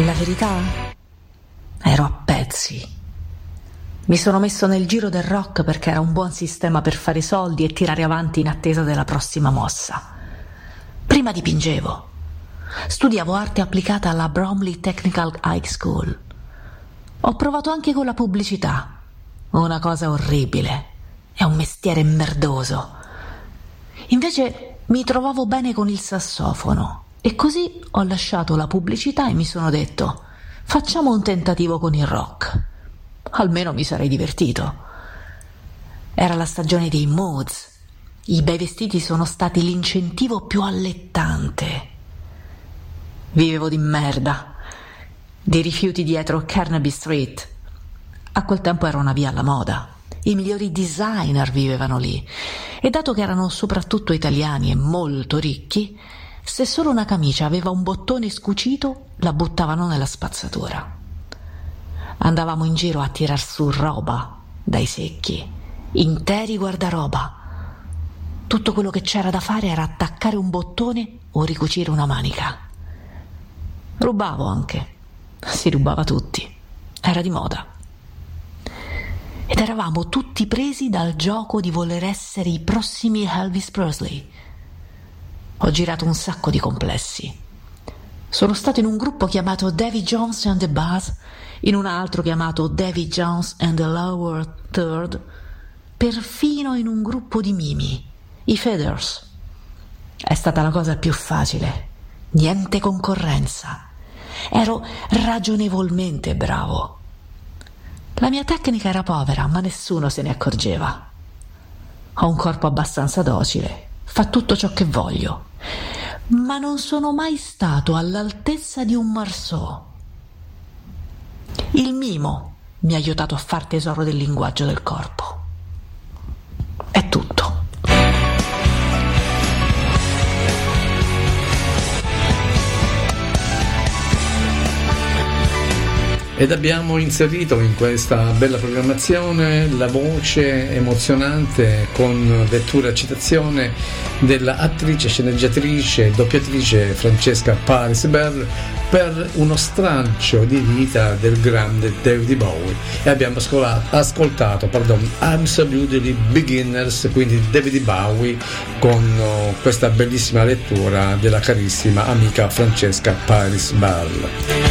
La verità? Ero a pezzi. Mi sono messo nel giro del rock perché era un buon sistema per fare soldi e tirare avanti in attesa della prossima mossa. Prima dipingevo. Studiavo arte applicata alla Bromley Technical High School. Ho provato anche con la pubblicità. Una cosa orribile. È un mestiere merdoso. Invece mi trovavo bene con il sassofono e così ho lasciato la pubblicità e mi sono detto: facciamo un tentativo con il rock. Almeno mi sarei divertito. Era la stagione dei Moods. I bei vestiti sono stati l'incentivo più allettante. Vivevo di merda, di rifiuti dietro Carnaby Street. A quel tempo era una via alla moda. I migliori designer vivevano lì e dato che erano soprattutto italiani e molto ricchi, se solo una camicia aveva un bottone scucito la buttavano nella spazzatura. Andavamo in giro a tirar su roba dai secchi, interi guardaroba. Tutto quello che c'era da fare era attaccare un bottone o ricucire una manica. Rubavo anche, si rubava tutti, era di moda. Ed eravamo tutti presi dal gioco di voler essere i prossimi Elvis Presley. Ho girato un sacco di complessi. Sono stato in un gruppo chiamato Davy Jones and the Buzz, in un altro chiamato Davy Jones and the Lower Third, perfino in un gruppo di mimi, i Feathers. È stata la cosa più facile, niente concorrenza. Ero ragionevolmente bravo. La mia tecnica era povera, ma nessuno se ne accorgeva. Ho un corpo abbastanza docile, fa tutto ciò che voglio, ma non sono mai stato all'altezza di un Marceau. Il mimo mi ha aiutato a far tesoro del linguaggio del corpo. È tutto. Ed abbiamo inserito in questa bella programmazione la voce emozionante con lettura e citazione della attrice, sceneggiatrice e doppiatrice Francesca Paris Bell per uno stralcio di vita del grande David Bowie, e abbiamo ascoltato Absolutely Beginners, quindi David Bowie, con questa bellissima lettura della carissima amica Francesca Paris Bell.